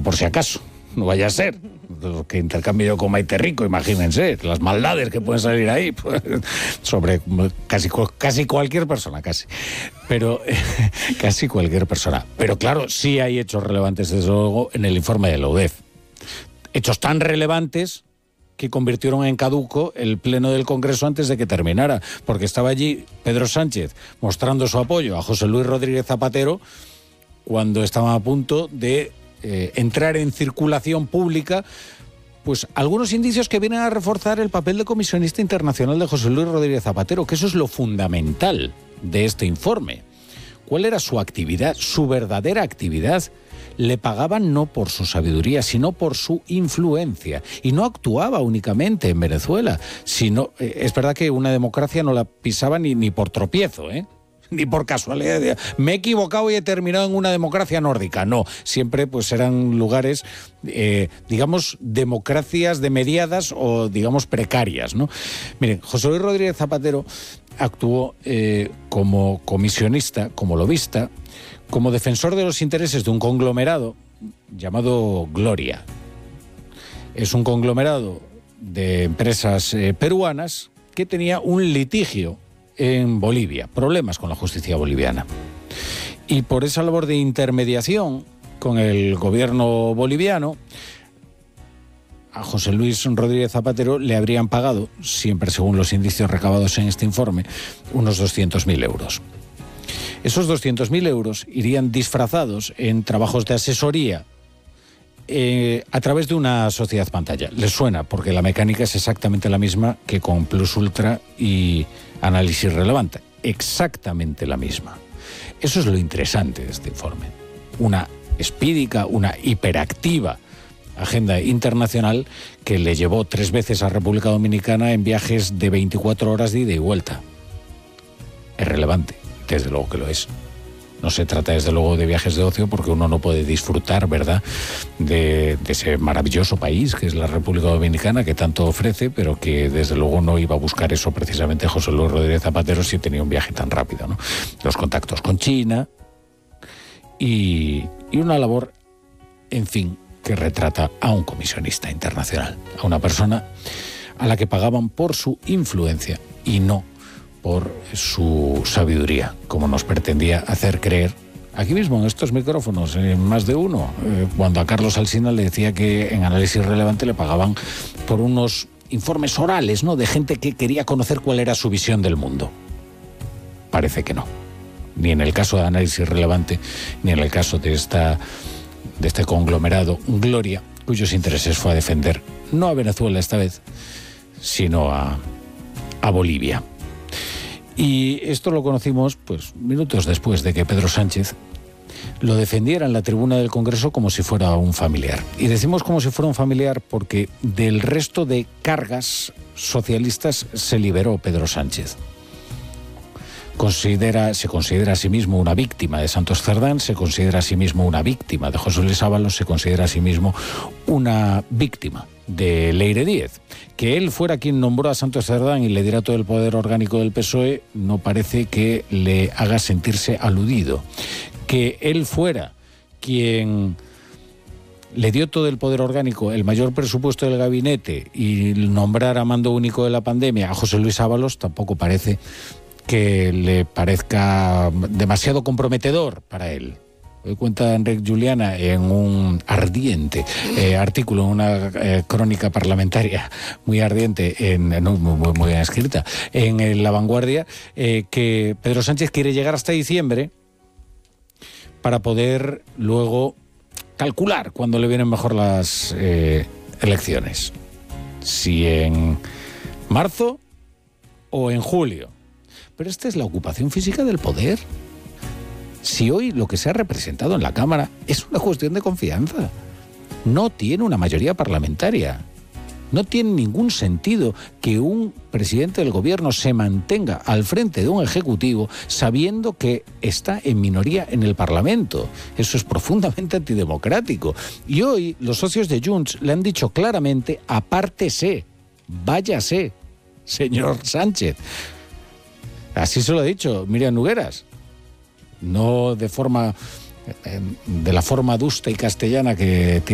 por si acaso, no vaya a ser. Que intercambio yo con Maite Rico, imagínense, las maldades que pueden salir ahí, pues, sobre casi cualquier persona, pero casi cualquier persona. Pero claro, sí hay hechos relevantes, desde luego, en el informe de la UDEF. Hechos tan relevantes que convirtieron en caduco el pleno del Congreso antes de que terminara, porque estaba allí Pedro Sánchez mostrando su apoyo a José Luis Rodríguez Zapatero cuando estaba a punto de entrar en circulación pública, pues algunos indicios que vienen a reforzar el papel de comisionista internacional de José Luis Rodríguez Zapatero, que eso es lo fundamental de este informe. ¿Cuál era su actividad, su verdadera actividad? Le pagaban no por su sabiduría, sino por su influencia. Y no actuaba únicamente en Venezuela, sino, es verdad que una democracia no la pisaba ni por tropiezo, ni por casualidad. Me he equivocado y he terminado en una democracia nórdica. No, siempre pues eran lugares, digamos, democracias de mediadas o, digamos, precarias, ¿no? Miren, José Luis Rodríguez Zapatero actuó como comisionista, como lobista, como defensor de los intereses de un conglomerado llamado Gloria. Es un conglomerado de empresas peruanas que tenía un litigio en Bolivia, problemas con la justicia boliviana. Y por esa labor de intermediación con el gobierno boliviano, a José Luis Rodríguez Zapatero le habrían pagado, siempre según los indicios recabados en este informe, unos 200.000 euros. Esos 200.000 euros irían disfrazados en trabajos de asesoría a través de una sociedad pantalla. Les suena, porque la mecánica es exactamente la misma que con Plus Ultra y Análisis Relevante. Exactamente la misma. Eso es lo interesante de este informe. Una espídica, una hiperactiva agenda internacional que le llevó 3 veces a República Dominicana en viajes de 24 horas de ida y vuelta. Es relevante, desde luego que lo es. No se trata, desde luego, de viajes de ocio, porque uno no puede disfrutar, ¿verdad?, de ese maravilloso país que es la República Dominicana, que tanto ofrece, pero que, desde luego, no iba a buscar eso precisamente José Luis Rodríguez Zapatero si tenía un viaje tan rápido, ¿no? Los contactos con China y una labor, en fin, que retrata a un comisionista internacional, a una persona a la que pagaban por su influencia y no por su sabiduría, como nos pretendía hacer creer aquí mismo en estos micrófonos, más de uno, cuando a Carlos Alsina le decía que en Análisis Relevante le pagaban por unos informes orales, ¿no?, de gente que quería conocer cuál era su visión del mundo. Parece que no. Ni en el caso de Análisis Relevante, ni en el caso de este conglomerado Gloria, cuyos intereses fue a defender no a Venezuela esta vez, sino a Bolivia. Y esto lo conocimos pues minutos después de que Pedro Sánchez lo defendiera en la tribuna del Congreso como si fuera un familiar. Y decimos como si fuera un familiar porque del resto de cargas socialistas se liberó Pedro Sánchez. Se considera a sí mismo una víctima de Santos Cerdán, se considera a sí mismo una víctima de José Luis Ábalos, se considera a sí mismo una víctima de Leire Díez. Que él fuera quien nombró a Santos Cerdán y le diera todo el poder orgánico del PSOE no parece que le haga sentirse aludido. Que él fuera quien le dio todo el poder orgánico, el mayor presupuesto del gabinete y nombrar a mando único de la pandemia a José Luis Ábalos tampoco parece que le parezca demasiado comprometedor para él. Hoy cuenta Enric Juliana en un ardiente artículo, en una crónica parlamentaria muy ardiente, muy bien escrita, en La Vanguardia, que Pedro Sánchez quiere llegar hasta diciembre para poder luego calcular cuándo le vienen mejor las elecciones. Si en marzo o en julio. Pero esta es la ocupación física del poder. Si hoy lo que se ha representado en la Cámara es una cuestión de confianza, no tiene una mayoría parlamentaria. No tiene ningún sentido que un presidente del gobierno se mantenga al frente de un ejecutivo sabiendo que está en minoría en el Parlamento. Eso es profundamente antidemocrático. Y hoy los socios de Junts le han dicho claramente: apártese, váyase, señor Sánchez. Así se lo ha dicho Míriam Nogueras. No de la forma adusta y castellana que tiene